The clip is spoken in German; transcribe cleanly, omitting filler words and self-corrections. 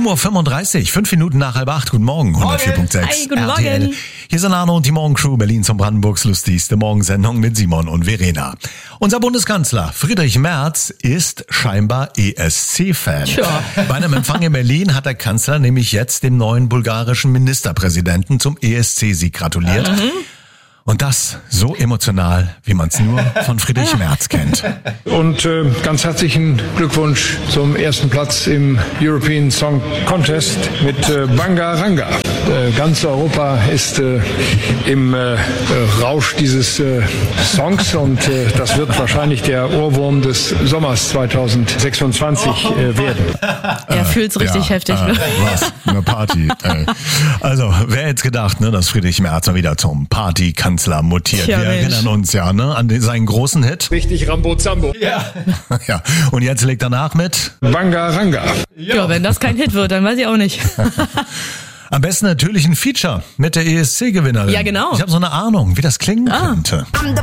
7:35 Uhr, 5 Minuten nach 7:30. Guten Morgen, 104.6. Hi, guten RTL. Morgen. Hier sind Arno und die Morgencrew, Berlin zum Brandenburgs lustigste Morgensendung mit Simon und Verena. Unser Bundeskanzler Friedrich Merz ist scheinbar ESC-Fan. Tja. Bei einem Empfang in Berlin hat der Kanzler nämlich jetzt dem neuen bulgarischen Ministerpräsidenten zum ESC-Sieg gratuliert. Und das so emotional, wie man es nur von Friedrich Merz kennt. Und ganz herzlichen Glückwunsch zum ersten Platz im European Song Contest mit Banga Ranga. Ganz Europa ist im Rausch dieses Songs und das wird wahrscheinlich der Ohrwurm des Sommers 2026 werden. Er fühlt's richtig heftig. Ne? Was? Eine Party. Also, wer hätte gedacht, ne, dass Friedrich Merz mal wieder zum Partykanzler mutiert. Tja, Wir Mensch. erinnern uns ja, ne, an seinen großen Hit. Richtig Rambo-Zambo. Ja. Und jetzt legt er nach mit. Banga Ranga. Ja, wenn das kein Hit wird, dann weiß ich auch nicht. Am besten natürlich ein Feature mit der ESC-Gewinnerin. Ja, genau. Ich habe so eine Ahnung, wie das klingen könnte. I'm the